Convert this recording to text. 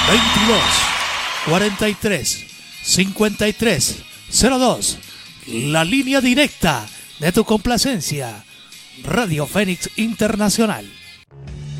22 43 53 02. La línea directa de tu complacencia. Radio Fénix Internacional.